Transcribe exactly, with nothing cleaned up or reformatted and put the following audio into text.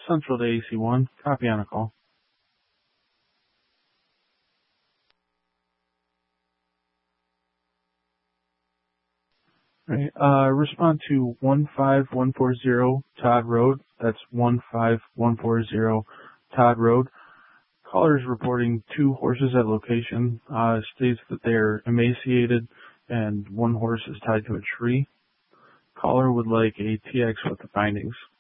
Central to A C one. Copy on a call. All right. Uh, respond to one five one four zero Todd Road. That's one five one four zero Todd Road. Caller is reporting two horses at location. Uh, states that they are emaciated and one horse is tied to a tree. Caller would like a T X with the findings.